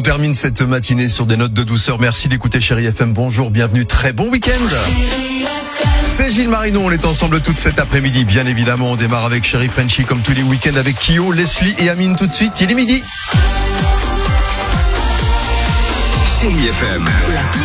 On termine cette matinée sur des notes de douceur. Merci d'écouter Chérie FM. Bonjour, bienvenue, très bon week-end. C'est Gilles Marinon, on est ensemble toute cet après-midi. Bien évidemment, on démarre avec Chérie Frenchy comme tous les week-ends avec Kyo, Leslie et Amine tout de suite. Il est midi. Chérie FM.